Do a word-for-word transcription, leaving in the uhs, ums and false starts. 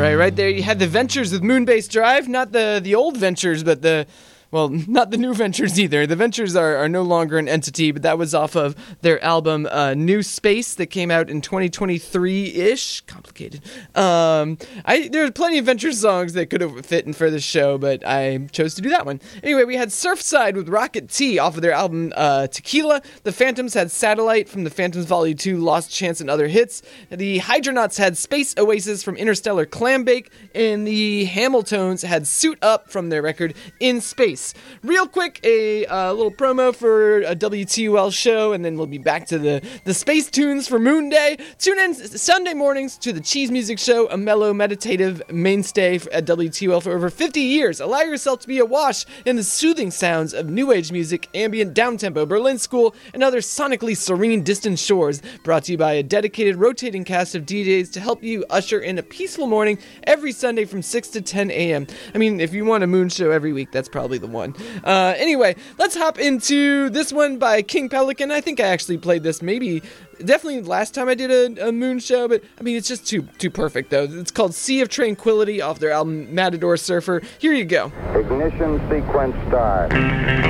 right, right there you had the Ventures with Moonbase Drive, not the, the old Ventures, but the... Well, not the new Ventures either. The Ventures are, are no longer an entity, but that was off of their album uh, New Space that came out in twenty twenty-three-ish. Complicated. Um, I There's plenty of Ventures songs that could have fit in for this show, but I chose to do that one. Anyway, we had Surfside with Rocket T off of their album uh, Tequila. The Phantoms had Satellite from the Phantoms Volume two, Lost Chance and Other Hits. The Hydronauts had Space Oasis from Interstellar Clambake, and the Hamiltones had Suit Up from their record In Space. Real quick, a uh, little promo for a W T U L show, and then we'll be back to the, the space tunes for Moon Day. Tune in Sunday mornings to the Cheese Music Show, a mellow, meditative mainstay at W T U L for over fifty years. Allow yourself to be awash in the soothing sounds of new age music, ambient, downtempo, Berlin School, and other sonically serene distant shores. Brought to you by a dedicated rotating cast of D Js to help you usher in a peaceful morning every Sunday from six to ten a.m. I mean, if you want a moon show every week, that's probably the one. Uh, anyway, let's hop into this one by King Pelican. I think I actually played this maybe, definitely last time I did a, a moon show, but I mean, it's just too too perfect though. It's called Sea of Tranquility off their album Matador Surfer. Here you go. Ignition sequence start.